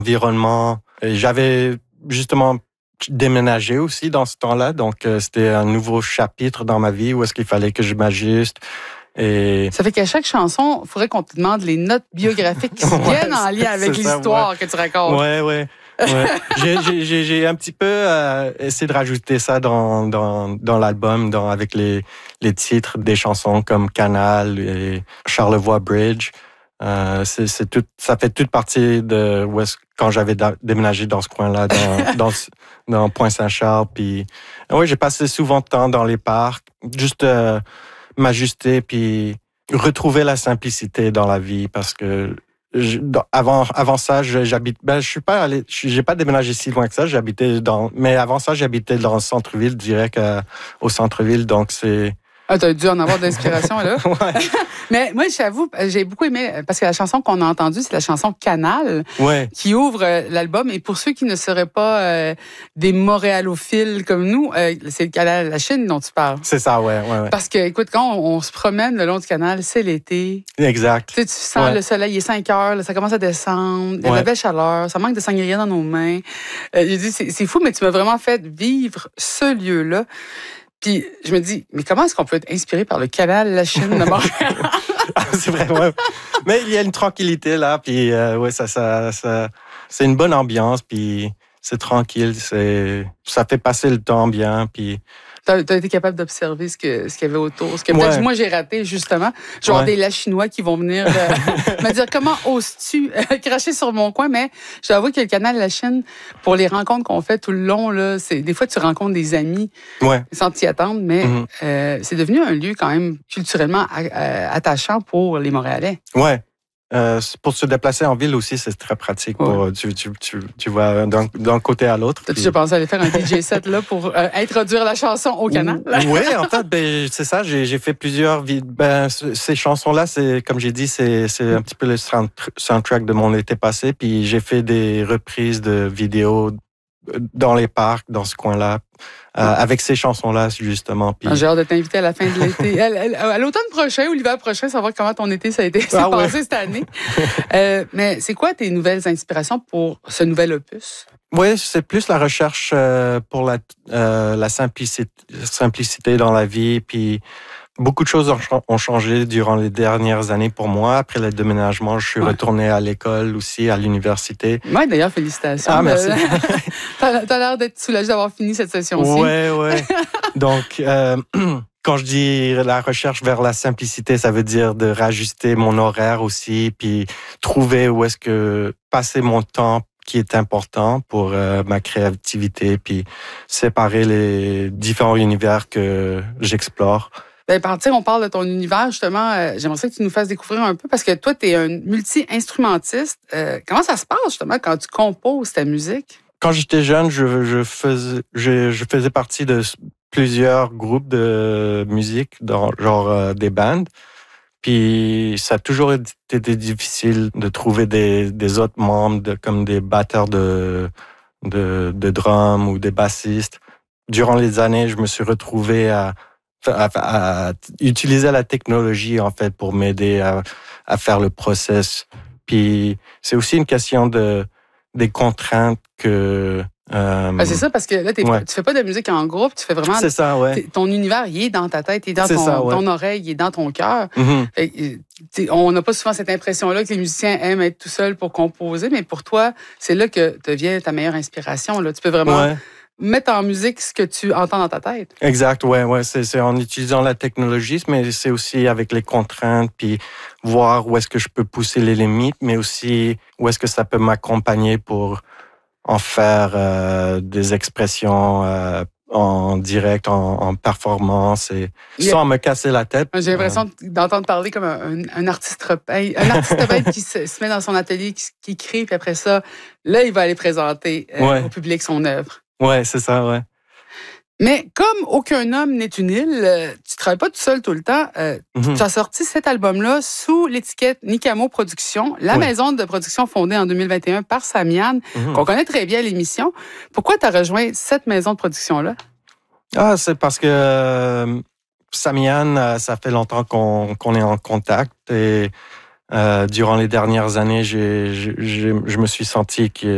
environnement. Et j'avais justement déménagé aussi dans ce temps-là, donc c'était un nouveau chapitre dans ma vie où est-ce qu'il fallait que je m'ajuste. Et... Ça fait qu'à chaque chanson, il faudrait qu'on te demande les notes biographiques qui viennent en lien avec l'histoire que tu racontes. Ouais. J'ai un petit peu essayé de rajouter ça dans l'album, avec les titres des chansons comme Canal et Charlevoix Bridge. C'est tout, ça fait toute partie de quand j'avais déménagé dans ce coin-là, dans Pointe-Saint-Charles. Puis, oui, j'ai passé souvent de temps dans les parcs, juste m'ajuster puis retrouver la simplicité dans la vie parce que avant ça, j'habite. Je suis pas allé. J'ai pas déménagé si loin que ça. Mais avant ça, j'habitais dans le centre-ville, direct au centre-ville. Donc c'est. Ah, t'as dû en avoir d'inspiration là. Ouais. Mais moi, j'avoue, j'ai beaucoup aimé parce que la chanson qu'on a entendue, c'est la chanson Canal, ouais. qui ouvre l'album. Et pour ceux qui ne seraient pas des montréalophiles comme nous, c'est le canal La Chine dont tu parles. C'est ça, ouais. Parce que, écoute, quand on se promène le long du canal, c'est l'été. Exact. Tu sens le soleil, il est 5 heures, là, ça commence à descendre, il y a de la belle chaleur, ça manque de sangria dans nos mains. J'ai dit, c'est fou, mais tu m'as vraiment fait vivre ce lieu-là. Puis je me dis, mais comment est-ce qu'on peut être inspiré par le canal La Chine de Montréal? C'est vrai, ouais. Mais il y a une tranquillité là, puis ça, c'est une bonne ambiance, puis c'est tranquille, ça fait passer le temps bien, puis. T'as été capable d'observer ce qu'il y avait autour, ce que peut-être moi j'ai raté justement. Genre des Lachinois qui vont venir me dire comment oses-tu cracher sur mon coin, mais je dois avouer que le canal La Chine, pour les rencontres qu'on fait tout le long, là, des fois tu rencontres des amis sans t'y attendre, mais c'est devenu un lieu quand même culturellement attachant pour les Montréalais. Ouais. Pour se déplacer en ville aussi, c'est très pratique. Tu vas d'un côté à l'autre. T'as déjà pensé aller faire un DJ set là pour introduire la chanson au canal? Oui, en fait, c'est ça. J'ai fait plusieurs. Ces chansons-là, c'est comme j'ai dit, c'est un petit peu le soundtrack de mon été passé. Puis j'ai fait des reprises de vidéos dans les parcs, dans ce coin-là. Avec ces chansons-là, justement. Puis... J'ai hâte de t'inviter à la fin de l'été. À l'automne prochain ou l'hiver prochain, savoir comment ton été s'est passé cette année. Mais c'est quoi tes nouvelles inspirations pour ce nouvel opus? Oui, c'est plus la recherche pour la simplicité dans la vie. Puis beaucoup de choses ont changé durant les dernières années pour moi. Après le déménagement, je suis retourné à l'école aussi, à l'université. Oui, d'ailleurs, félicitations. Ah, merci. T'as l'air d'être soulagé d'avoir fini cette session-ci. Oui. Donc, quand je dis la recherche vers la simplicité, ça veut dire de rajuster mon horaire aussi, puis trouver où est-ce que passer mon temps qui est important pour ma créativité, puis séparer les différents univers que j'explore. On parle de ton univers, justement. J'aimerais ça que tu nous fasses découvrir un peu, parce que toi, tu es un multi-instrumentiste. Comment ça se passe, justement, quand tu composes ta musique? Quand j'étais jeune, je faisais partie de plusieurs groupes de musique, genre des bands. Puis ça a toujours été difficile de trouver des autres membres, comme des batteurs de drum ou des bassistes. Durant les années, je me suis retrouvé à utiliser la technologie, en fait, pour m'aider à faire le process. Puis c'est aussi une question des contraintes que... c'est ça, parce que là, tu fais pas de musique en groupe, tu fais vraiment... C'est ça, ouais. Ton univers, il est dans ta tête, il est dans ton oreille, il est dans ton cœur. Mm-hmm. On n'a pas souvent cette impression-là que les musiciens aiment être tout seuls pour composer, mais pour toi, c'est là que te vient ta meilleure inspiration. Là. Tu peux vraiment mettre en musique ce que tu entends dans ta tête. Exact, ouais. C'est en utilisant la technologie, mais c'est aussi avec les contraintes, puis voir où est-ce que je peux pousser les limites, mais aussi où est-ce que ça peut m'accompagner pour en faire des expressions en direct, en performance, et sans me casser la tête. J'ai l'impression d'entendre parler comme un artiste bête qui se met dans son atelier, qui crée, puis après ça, là, il va aller présenter au public son œuvre. Ouais, c'est ça, ouais. Mais comme aucun homme n'est une île, tu travailles pas tout seul tout le temps. Tu as sorti cet album-là sous l'étiquette Nicamo Productions, la maison de production fondée en 2021 par Samian, qu'on connaît très bien à l'émission. Pourquoi tu as rejoint cette maison de production-là? Ah, c'est parce que Samian, ça fait longtemps qu'on est en contact, et durant les dernières années, je me suis senti que